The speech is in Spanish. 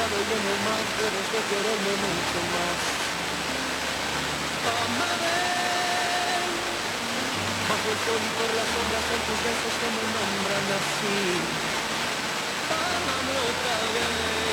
olvidado y no más, debes de quererme mucho más. Amame, bajo el sol y por las sombras en tus besos que me nombran así. Amame otra vez.